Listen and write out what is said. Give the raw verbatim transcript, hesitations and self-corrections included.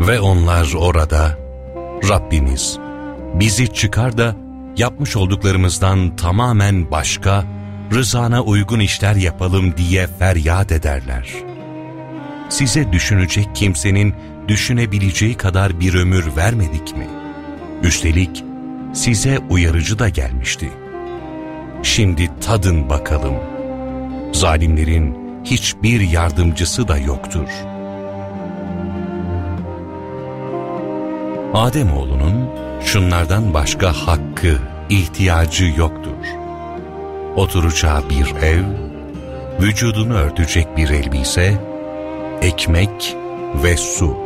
Ve onlar orada, Rabbimiz bizi çıkar da yapmış olduklarımızdan tamamen başka, rızana uygun işler yapalım diye feryat ederler. Size düşünecek kimsenin düşünebileceği kadar bir ömür vermedik mi? Üstelik size uyarıcı da gelmişti. Şimdi tadın bakalım. Zalimlerin hiçbir yardımcısı da yoktur. Ademoğlunun şunlardan başka hakkı, ihtiyacı yoktur. Oturacağı bir ev, vücudunu örtecek bir elbise, ekmek ve su.